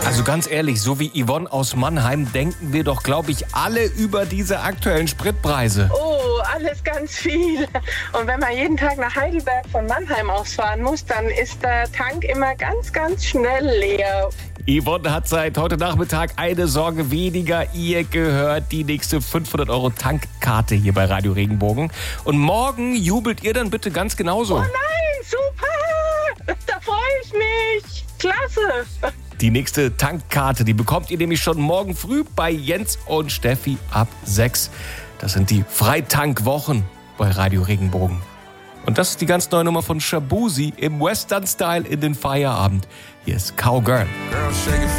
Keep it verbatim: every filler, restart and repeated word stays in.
Also ganz ehrlich, so wie Yvonne aus Mannheim denken wir doch, glaube ich, alle über diese aktuellen Spritpreise. Oh, alles ganz viel. Und wenn man jeden Tag nach Heidelberg von Mannheim aus fahren muss, dann ist der Tank immer ganz, ganz schnell leer. Yvonne hat seit heute Nachmittag eine Sorge weniger. Ihr gehört die nächste fünfhundert Euro Tankkarte hier bei Radio Regenbogen. Und morgen jubelt ihr dann bitte ganz genauso. Oh nein, super! Da freue ich mich. Klasse! Die nächste Tankkarte, die bekommt ihr nämlich schon morgen früh bei Jens und Steffi ab sechs. Das sind die Freitank-Wochen bei Radio Regenbogen. Und das ist die ganz neue Nummer von Shaboozey im Western-Style in den Feierabend. Hier ist Cowgirl.